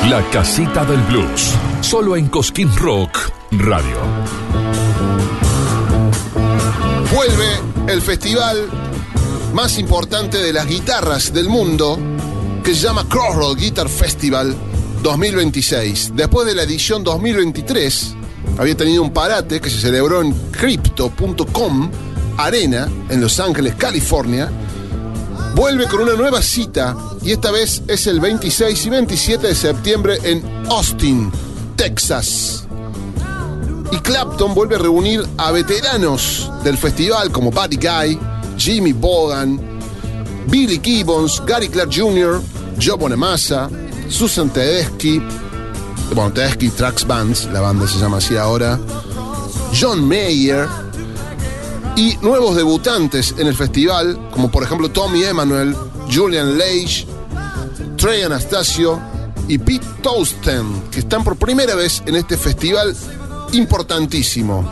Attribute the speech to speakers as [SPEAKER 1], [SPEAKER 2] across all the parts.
[SPEAKER 1] La Casita del Blues, solo en Cosquín Rock Radio.
[SPEAKER 2] Vuelve el festival más importante de las guitarras del mundo, que se llama Crossroads Guitar Festival 2026. Después de la edición 2023, había tenido un parate que se celebró en Crypto.com Arena, en Los Ángeles, California. Vuelve con una nueva cita, y esta vez es el 26 y 27 de septiembre en Austin, Texas. Y Clapton vuelve a reunir a veteranos del festival como Buddy Guy, Jimmy Vaughan, Billy Gibbons, Gary Clark Jr., Joe Bonamassa, Susan Tedeschi, Tedeschi Trucks Bands, la banda se llama así ahora, John Mayer, y nuevos debutantes en el festival, como por ejemplo Tommy Emmanuel, Julian Lage, Trey Anastasio y Pete Townshend, que están por primera vez en este festival importantísimo.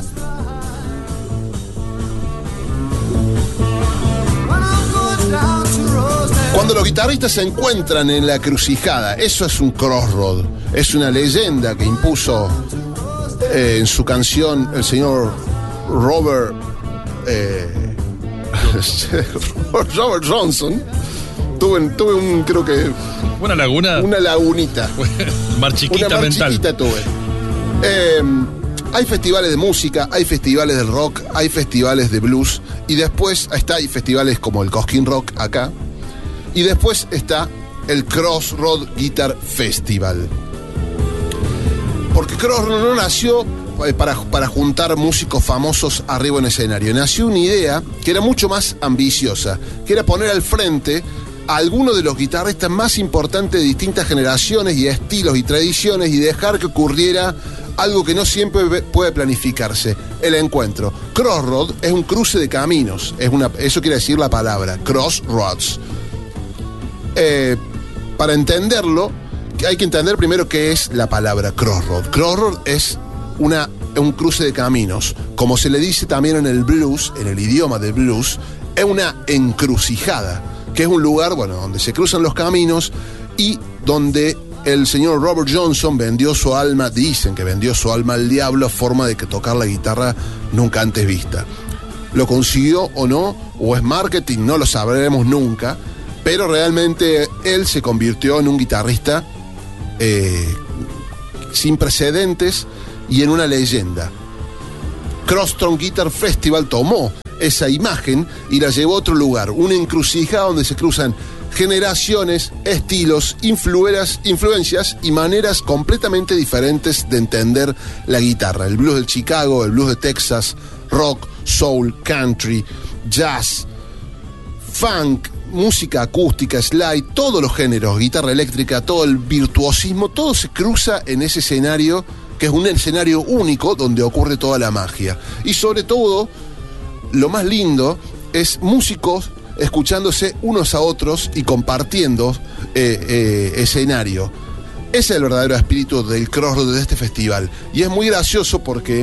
[SPEAKER 2] Cuando los guitarristas se encuentran en la encrucijada, eso es un crossroad, es una leyenda que impuso en su canción el señor Robert Johnson. Tuve un, creo que...
[SPEAKER 3] Una laguna.
[SPEAKER 2] Una lagunita.
[SPEAKER 3] Mar chiquita
[SPEAKER 2] una mar
[SPEAKER 3] mental.
[SPEAKER 2] Chiquita tuve. Hay festivales de música, hay festivales de rock, hay festivales de blues, y después hay festivales como el Cosquín Rock acá, y después está el Crossroads Guitar Festival. Porque Crossroads no nació para juntar músicos famosos arriba en escenario. Nació una idea que era mucho más ambiciosa, que era poner al frente a algunos de los guitarristas más importantes de distintas generaciones y estilos y tradiciones, y dejar que ocurriera algo que no siempre puede planificarse: el encuentro. Crossroads es un cruce de caminos, eso quiere decir la palabra, Crossroads. Para entenderlo, hay que entender primero qué es la palabra Crossroads. Crossroads es un cruce de caminos. Como se le dice también en el blues, en el idioma del blues, es una encrucijada, que es un lugar, donde se cruzan los caminos y donde el señor Robert Johnson vendió su alma, dicen que vendió su alma al diablo, a forma de que tocar la guitarra nunca antes vista. ¿Lo consiguió o no? ¿O es marketing? No lo sabremos nunca, pero realmente él se convirtió en un guitarrista sin precedentes y en una leyenda. Crossroads Guitar Festival tomó esa imagen y la llevó a otro lugar, una encrucijada donde se cruzan generaciones, estilos, influencias y maneras completamente diferentes de entender la guitarra. El blues de Chicago, el blues de Texas, rock, soul, country, jazz, funk, música acústica, slide, todos los géneros, guitarra eléctrica, todo el virtuosismo, todo se cruza en ese escenario, que es un escenario único donde ocurre toda la magia. Y sobre todo, lo más lindo es músicos escuchándose unos a otros y compartiendo escenario. Ese es el verdadero espíritu del Crossroads de este festival. Y es muy gracioso porque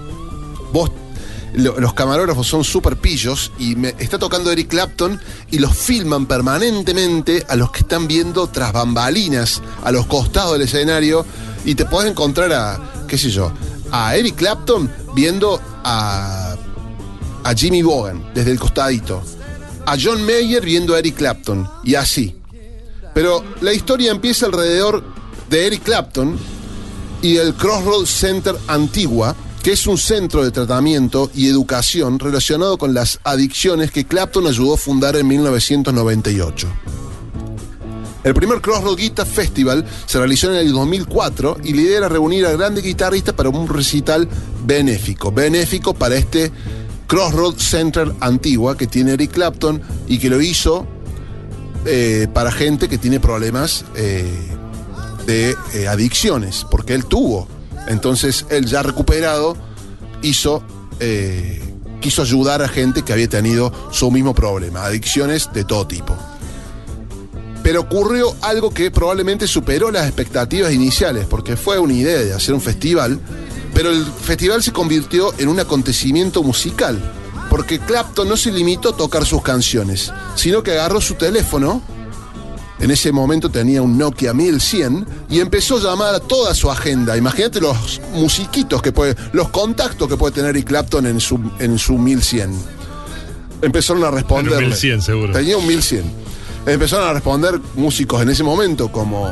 [SPEAKER 2] los camarógrafos son súper pillos, y me está tocando Eric Clapton y los filman permanentemente a los que están viendo tras bambalinas a los costados del escenario, y te podés encontrar a Eric Clapton viendo a Jimmy Vaughan desde el costadito, a John Mayer viendo a Eric Clapton, y así. Pero la historia empieza alrededor de Eric Clapton y el Crossroads Center Antigua, que es un centro de tratamiento y educación relacionado con las adicciones que Clapton ayudó a fundar en 1998. El primer Crossroads Guitar Festival se realizó en el 2004 y la idea era reunir a grandes guitarristas para un recital benéfico para este Crossroads Center Antigua que tiene Eric Clapton, y que lo hizo para gente que tiene problemas de adicciones, porque él tuvo. Entonces él, ya recuperado, quiso ayudar a gente que había tenido su mismo problema, adicciones de todo tipo. Pero ocurrió algo que probablemente superó las expectativas iniciales, porque fue una idea de hacer un festival, pero el festival se convirtió en un acontecimiento musical, porque Clapton no se limitó a tocar sus canciones, sino que agarró su teléfono En ese momento tenía un Nokia 1100 y empezó a llamar a toda su agenda. Imagínate los musiquitos los contactos que puede tener Eric Clapton en su 1100. Empezaron a responder.
[SPEAKER 3] Un 1100 seguro.
[SPEAKER 2] Tenía un 1100. Empezaron a responder músicos en ese momento como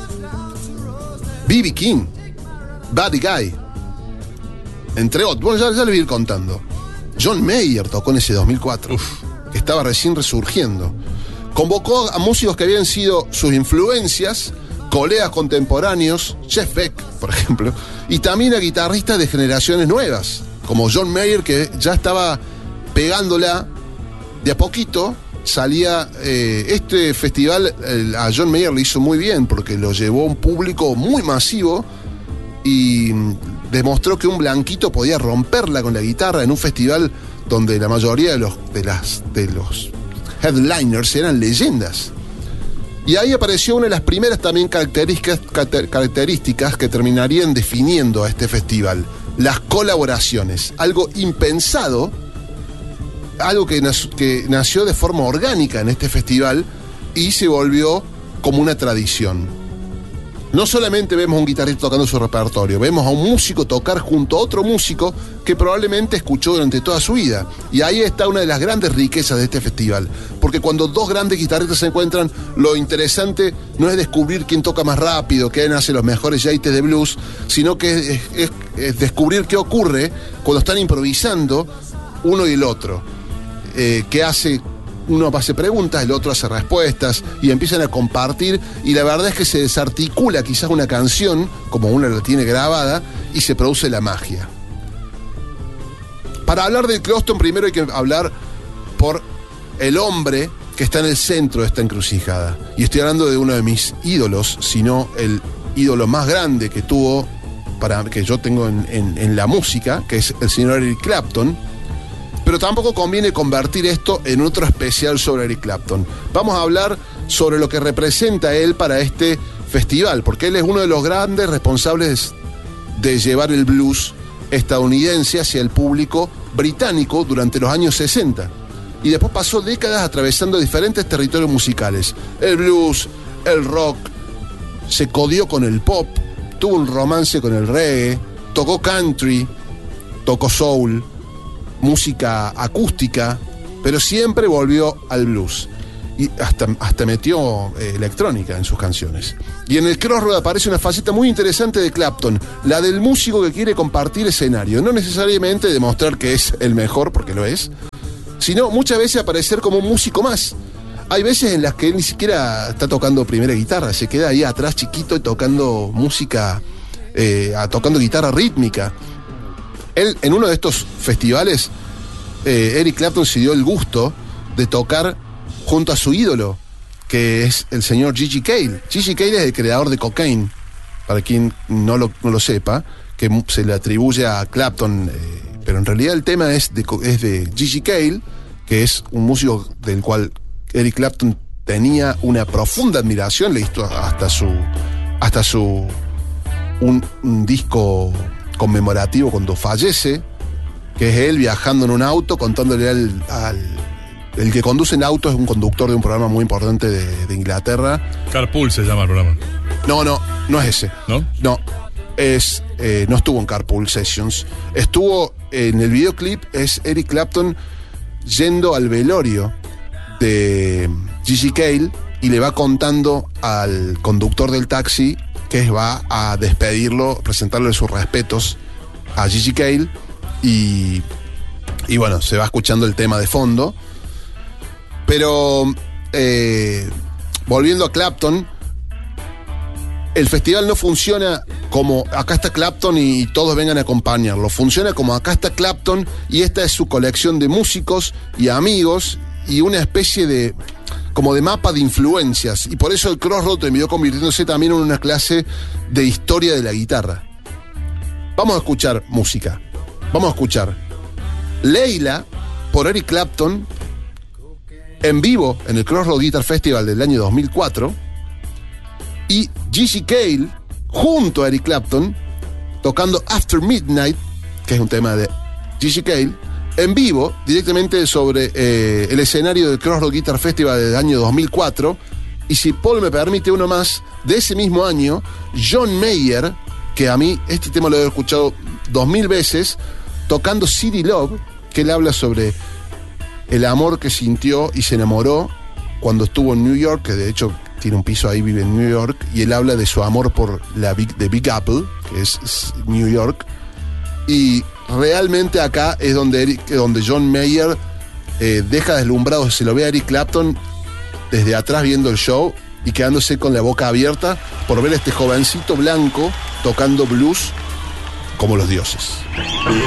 [SPEAKER 2] B.B. King, Buddy Guy, entre otros. Bueno, ya les voy a ir contando. John Mayer tocó en ese 2004, que estaba recién resurgiendo. Convocó a músicos que habían sido sus influencias, colegas contemporáneos, Jeff Beck, por ejemplo, y también a guitarristas de generaciones nuevas, como John Mayer, que ya estaba pegándola de a poquito. Salía este festival, a John Mayer le hizo muy bien porque lo llevó a un público muy masivo y demostró que un blanquito podía romperla con la guitarra en un festival donde la mayoría de los headliners eran leyendas. Y ahí apareció una de las primeras también características que terminarían definiendo a este festival: las colaboraciones, algo impensado, algo que nació de forma orgánica en este festival y se volvió como una tradición. No solamente vemos a un guitarrista tocando su repertorio, vemos a un músico tocar junto a otro músico que probablemente escuchó durante toda su vida. Y ahí está una de las grandes riquezas de este festival. Porque cuando dos grandes guitarristas se encuentran, lo interesante no es descubrir quién toca más rápido, quién hace los mejores yates de blues, sino que es descubrir qué ocurre cuando están improvisando uno y el otro. Que hace... Uno hace preguntas, el otro hace respuestas y empiezan a compartir, y la verdad es que se desarticula quizás una canción, como una la tiene grabada, y se produce la magia. Para hablar del Clapton, primero hay que hablar por el hombre que está en el centro de esta encrucijada. Y estoy hablando de uno de mis ídolos, si no el ídolo más grande que que yo tengo en la música, que es el señor Eric Clapton. Pero tampoco conviene convertir esto en otro especial sobre Eric Clapton. Vamos a hablar sobre lo que representa él para este festival, porque él es uno de los grandes responsables de llevar el blues estadounidense hacia el público británico durante los años 60. Y después pasó décadas atravesando diferentes territorios musicales. El blues, el rock, se codió con el pop, tuvo un romance con el reggae, tocó country, tocó soul, música acústica, pero siempre volvió al blues y hasta metió electrónica en sus canciones. Y en el Crossroad aparece una faceta muy interesante de Clapton, la del músico que quiere compartir escenario, no necesariamente demostrar que es el mejor, porque lo es, sino muchas veces aparecer como un músico más. Hay veces en las que él ni siquiera está tocando primera guitarra, se queda ahí atrás chiquito y tocando música, tocando guitarra rítmica. Él, en uno de estos festivales, Eric Clapton se dio el gusto de tocar junto a su ídolo, que es el señor Gigi Cale. Gigi Cale es el creador de Cocaine, para quien no lo sepa, que se le atribuye a Clapton, pero en realidad el tema es de Gigi Cale, que es un músico del cual Eric Clapton tenía una profunda admiración. Le hizo hasta un disco conmemorativo cuando fallece, que es él viajando en un auto contándole el que conduce en auto es un conductor de un programa muy importante de Inglaterra.
[SPEAKER 3] Carpool se llama el programa.
[SPEAKER 2] No es ese.
[SPEAKER 3] ¿No?
[SPEAKER 2] No estuvo en Carpool Sessions. Estuvo en el videoclip, es Eric Clapton yendo al velorio de Gigi Cale y le va contando al conductor del taxi que va a despedirlo, presentarle sus respetos a Gigi Cale, y bueno, se va escuchando el tema de fondo. Pero volviendo a Clapton, el festival no funciona como acá está Clapton y todos vengan a acompañarlo. Funciona como acá está Clapton y esta es su colección de músicos y amigos y una especie de mapa de influencias, y por eso el Crossroad terminó convirtiéndose también en una clase de historia de la guitarra. Vamos a escuchar música. Vamos a escuchar Leila por Eric Clapton en vivo en el Crossroad Guitar Festival del año 2004, y Gigi Cale junto a Eric Clapton tocando After Midnight, que es un tema de Gigi Cale, en vivo, directamente sobre el escenario del Crossroad Guitar Festival del año 2004, Y si Paul me permite uno más, de ese mismo año, John Mayer, que a mí este tema lo he escuchado 2000 veces, tocando City Love, que él habla sobre el amor que sintió y se enamoró cuando estuvo en New York, que de hecho tiene un piso ahí, vive en New York, y él habla de su amor por The Big Apple, que es New York. Y realmente acá es donde John Mayer deja deslumbrado, se lo ve a Eric Clapton desde atrás viendo el show y quedándose con la boca abierta por ver a este jovencito blanco tocando blues como los dioses.